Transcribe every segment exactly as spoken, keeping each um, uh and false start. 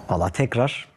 Valla tekrar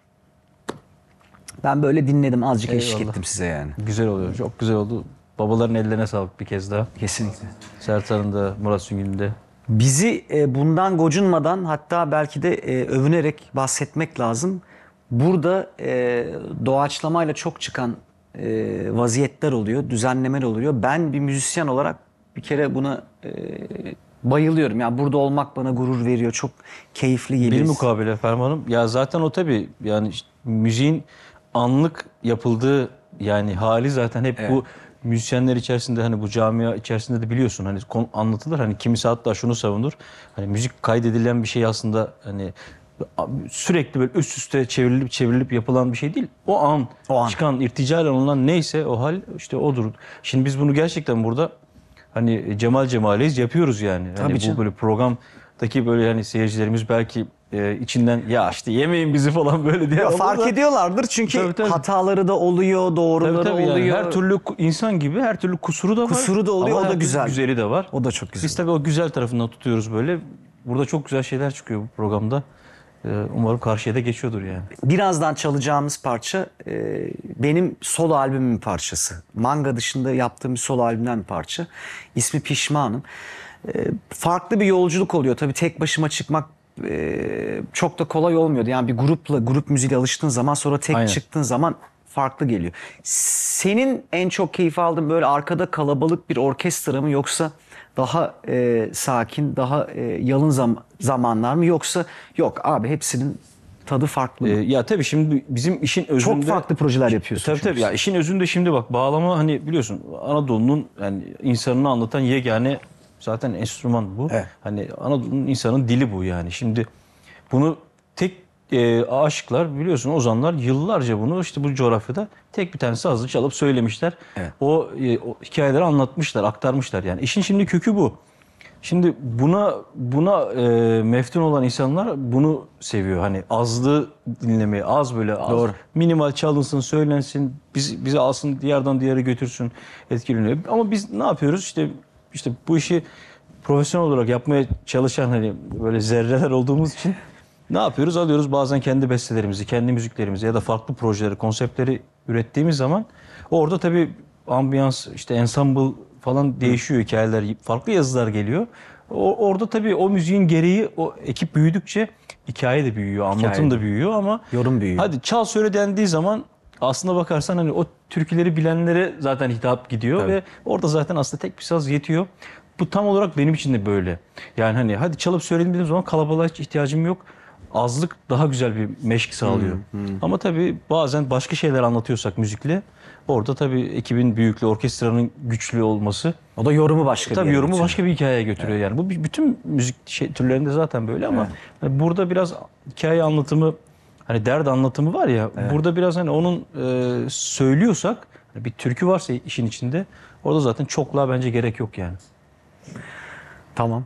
ben böyle dinledim, azıcık eşlik Eyvallah. ettim size yani. Güzel oluyor. Çok güzel oldu. Babaların ellerine sağlık bir kez daha. Kesinlikle. Sertan'ın da, Murat Süngül'ün de. Bizi e, bundan gocunmadan, hatta belki de e, övünerek bahsetmek lazım. Burada e, doğaçlamayla çok çıkan e, vaziyetler oluyor, düzenlemeler oluyor. Ben bir müzisyen olarak bir kere buna e, bayılıyorum. Yani burada olmak bana gurur veriyor. Çok keyifli geliyor. Bir mukabele Ferman'ım. Ya zaten o tabii yani işte müziğin anlık yapıldığı yani hali zaten hep Evet. bu müzisyenler içerisinde, hani bu camia içerisinde de biliyorsun hani konu anlatılır, hani kimisi hatta şunu savunur, hani müzik kaydedilen bir şey aslında hani sürekli böyle üst üste çevrilip çevrilip yapılan bir şey değil. O an, O an. çıkan irticalen olan neyse o hal işte odur. Şimdi biz bunu gerçekten burada hani cemal cemaliyiz yapıyoruz yani. Hani Tabii bu canım. böyle programdaki böyle hani seyircilerimiz belki e, içinden ya işte yemeyin bizi falan böyle diye Ya olur fark da- ediyorlardır çünkü Tabii, tabii. hataları da oluyor, doğruları Tabii tabii yani oluyor. her türlü ku- insan gibi her türlü kusuru da var. Kusuru da oluyor, Ama o da her türlü güzel. güzeli de var. O da çok güzel. Biz tabii o güzel tarafından tutuyoruz böyle. Burada çok güzel şeyler çıkıyor bu programda. Ee, umarım karşıya da geçiyordur yani. Birazdan çalacağımız parça e, benim solo albümümün parçası. Manga dışında yaptığım bir solo albümden bir parça. İsmi Pişmanım. E, farklı bir yolculuk oluyor. Tabii tek başıma çıkmak e, çok da kolay olmuyordu. Yani bir grupla, grup müziğiyle alıştığın zaman, sonra tek Aynen. çıktığın zaman farklı geliyor. Senin en çok keyif aldığın böyle arkada kalabalık bir orkestra mı, yoksa daha e, sakin, daha e, yalın zam- zamanlar mı, yoksa yok abi hepsinin tadı farklı Ee, mı? ya tabii şimdi bizim işin özünde... Çok farklı projeler yapıyorsun Tabii çünkü tabii ya işin özünde şimdi bak bağlama hani biliyorsun Anadolu'nun yani insanını anlatan yegane zaten enstrüman bu. Evet. Hani Anadolu'nun insanın dili bu yani. Şimdi bunu tek e, aşıklar biliyorsun ozanlar yıllarca bunu işte bu coğrafyada tek bir tane sazlı çalıp söylemişler. Evet. O, e, o hikayeleri anlatmışlar, aktarmışlar yani. İşin şimdi kökü bu. Şimdi buna buna e, meftun olan insanlar bunu seviyor. Hani azlığı dinlemeyi, az böyle az, Doğru. minimal çalınsın, söylensin, bizi bizi alsın, diyardan diyara götürsün, etkileniyor. Ama biz ne yapıyoruz? İşte işte bu işi profesyonel olarak yapmaya çalışan hani böyle zerreler olduğumuz için ne yapıyoruz? Alıyoruz bazen kendi bestelerimizi, kendi müziklerimizi ya da farklı projeleri, konseptleri ürettiğimiz zaman orada tabii ambiyans, işte ensemble falan değişiyor, hikayeler, farklı yazılar geliyor. O, orada tabii o müziğin gereği, o ekip büyüdükçe hikaye de büyüyor, anlatım de da büyüyor ama Yorum büyüyor. hadi çal söyle dendiği zaman aslına bakarsan hani o türküleri bilenlere zaten hitap gidiyor Tabii. ve orada zaten aslında tek bir saz yetiyor. Bu tam olarak benim için de böyle. Yani hani hadi çalıp söyledim dediğim zaman kalabalığa hiç ihtiyacım yok. Azlık daha güzel bir meşk sağlıyor. Ama tabii bazen başka şeyler anlatıyorsak müzikle orada tabii ekibin büyüklüğü, orkestranın güçlü olması O da yorumu başka bir tabii yere yorumu götürüyor. başka bir hikayeye götürüyor yani. Bu b- bütün müzik şey, türlerinde zaten böyle ama hani burada biraz hikaye anlatımı, hani dert anlatımı var ya, burada biraz hani onun e, söylüyorsak hani bir türkü varsa işin içinde orada zaten çokluğa bence gerek yok yani. Tamam.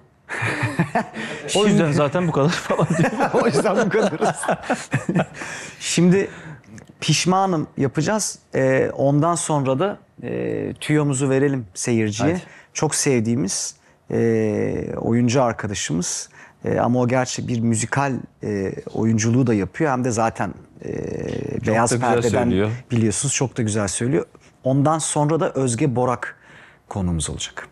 O yüzden zaten bu kadar falan diyor. O yüzden bu kadarız. Şimdi Pişmanım yapacağız. Ee, ondan sonra da e, tüyomuzu verelim seyirciye. Hadi. Çok sevdiğimiz e, oyuncu arkadaşımız. E, ama o gerçek bir müzikal e, oyunculuğu da yapıyor. Hem de zaten e, Beyaz da güzel Perde'den söylüyor. biliyorsunuz, çok da güzel söylüyor. Ondan sonra da Özge Borak konuğumuz olacak.